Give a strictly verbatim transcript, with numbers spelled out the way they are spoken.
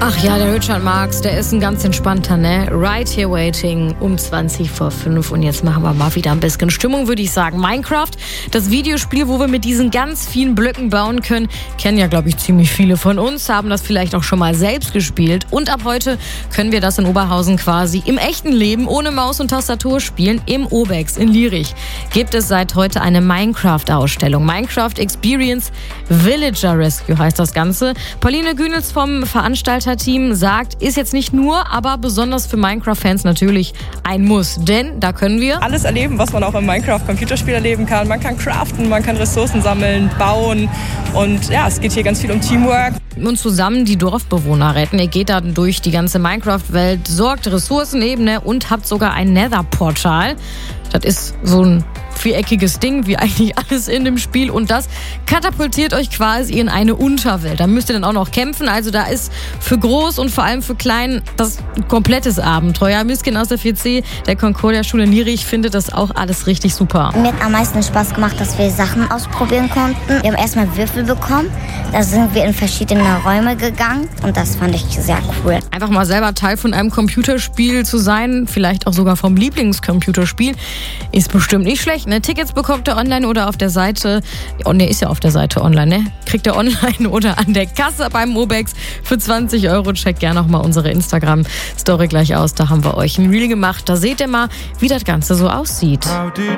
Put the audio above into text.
Ach ja, der Richard Marx, der ist ein ganz entspannter, ne? Right Here Waiting um zwanzig vor fünf. Und jetzt machen wir mal wieder ein bisschen Stimmung, würde ich sagen. Minecraft, das Videospiel, wo wir mit diesen ganz vielen Blöcken bauen können, kennen ja, glaube ich, ziemlich viele von uns, haben das vielleicht auch schon mal selbst gespielt. Und ab heute können wir das in Oberhausen quasi im echten Leben ohne Maus und Tastatur spielen. Im Obex in Lierich gibt es seit heute eine Minecraft-Ausstellung. Minecraft Experience Villager Rescue heißt das Ganze. Pauline Günitz vom Veranstalter Team sagt, ist jetzt nicht nur, aber besonders für Minecraft-Fans natürlich ein Muss. Denn da können wir alles erleben, was man auch im Minecraft-Computerspiel erleben kann. Man kann craften, man kann Ressourcen sammeln, bauen. Und ja, es geht hier ganz viel um Teamwork. Und zusammen die Dorfbewohner retten. Ihr geht dann durch die ganze Minecraft-Welt, sorgt Ressourcenebene und habt sogar ein Nether-Portal. Das ist so ein viereckiges Ding, wie eigentlich alles in dem Spiel. Und das katapultiert euch quasi in eine Unterwelt. Da müsst ihr dann auch noch kämpfen. Also da ist für groß und vor allem für klein das ein komplettes Abenteuer. Miskin aus der vier C, der Concordia-Schule in Lierich, findet das auch alles richtig super. Mir hat am meisten Spaß gemacht, dass wir Sachen ausprobieren konnten. Wir haben erstmal Würfel bekommen. Da sind wir in verschiedene Räume gegangen. Und das fand ich sehr cool. Einfach mal selber Teil von einem Computerspiel zu sein, vielleicht auch sogar vom Lieblingscomputerspiel, ist bestimmt nicht schlecht. Ne? Tickets bekommt ihr online oder auf der Seite. Oh ne, ist ja auf der Seite online, ne? Kriegt ihr online oder an der Kasse beim Obex für zwanzig Euro. Checkt gerne noch mal unsere Instagram-Story gleich aus. Da haben wir euch ein Reel gemacht. Da seht ihr mal, wie das Ganze so aussieht.